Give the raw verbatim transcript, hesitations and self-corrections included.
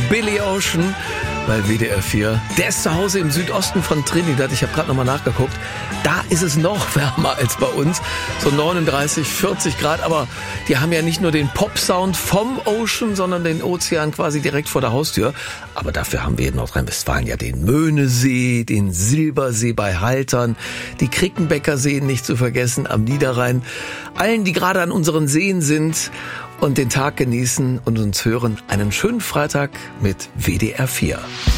Billy Ocean bei W D R vier. Der ist zu Hause im Südosten von Trinidad. Ich habe gerade nochmal nachgeguckt. Da ist es noch wärmer als bei uns. So neununddreißig, vierzig Grad. Aber die haben ja nicht nur den Pop-Sound vom Ocean, sondern den Ozean quasi direkt vor der Haustür. Aber dafür haben wir in Nordrhein-Westfalen ja den Möhnesee, den Silbersee bei Haltern, die Krickenbecker Seen nicht zu vergessen am Niederrhein. Allen, die gerade an unseren Seen sind und den Tag genießen und uns hören, einen schönen Freitag mit W D R vier.